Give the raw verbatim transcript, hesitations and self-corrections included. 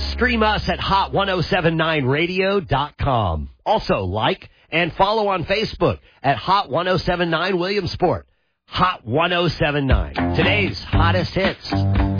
Stream us at hot ten seventy-nine radio dot com. Also, like and follow on Facebook at Hot ten seventy-nine Williamsport. Hot ten seventy-nine. Today's hottest hits.